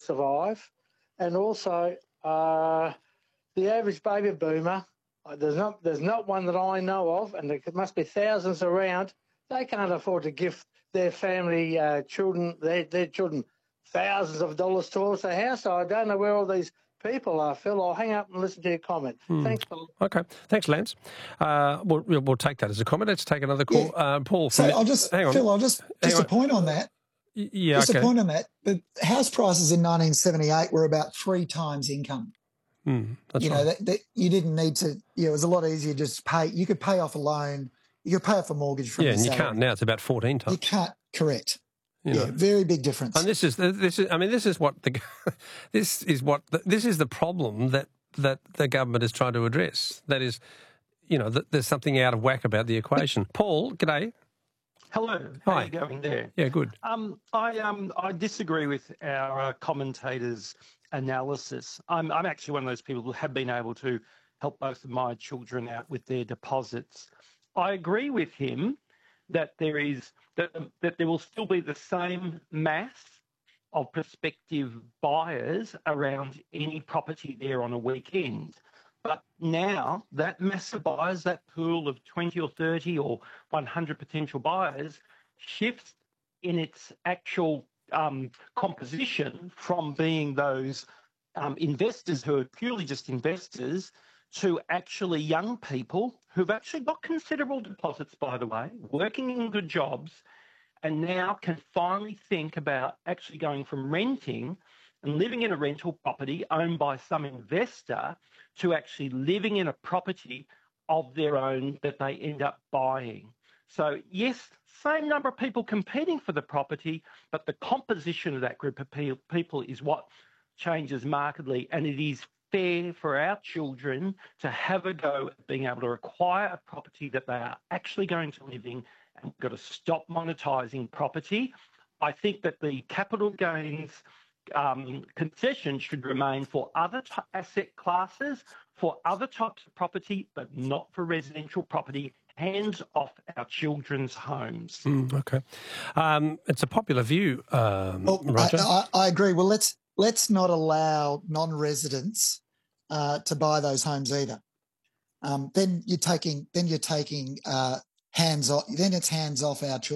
survive, and also the average baby boomer, there's not one that I know of, and there must be thousands around. They can't afford to give their family children, their children, thousands of dollars towards the house. So I don't know where all these people are, Phil. I'll hang up and listen to your comment. Thanks, Phil. Okay. Thanks, Lance. We'll take that as a comment. Let's take another call. Yeah. Paul. So Phil, I'll just a point on that. Yeah, just a point on that. The house prices in 1978 were about 3 times income. That's you know, that you didn't need to, it was a lot easier to just pay. You could pay off a loan. You could pay off a mortgage from your salary. You can't now. It's about 14 times. You can't, correct. Very big difference. And this is what this is the problem that the government is trying to address. That is, there's something out of whack about the equation. Paul, g'day. Hello. How are you going there? Yeah, good. I disagree with our commentator's analysis. I'm actually one of those people who have been able to help both of my children out with their deposits. I agree with him that there will still be the same mass of prospective buyers around any property there on a weekend. But now that mass of buyers, that pool of 20 or 30 or 100 potential buyers, shifts in its actual composition from being those investors who are purely just investors to actually young people who've actually got considerable deposits, by the way, working in good jobs, and now can finally think about actually going from renting and living in a rental property owned by some investor to actually living in a property of their own that they end up buying. So, yes, same number of people competing for the property, but the composition of that group of people is what changes markedly, and it is fair for our children to have a go at being able to acquire a property that they are actually going to live in, and we've got to stop monetising property. I think that the capital gains concession should remain for other asset classes, for other types of property, but not for residential property. Hands off our children's homes. Okay. It's a popular view, Roger. I agree. Well, let's not allow non-residents to buy those homes either. Then you're taking hands off. Then it's hands off our children.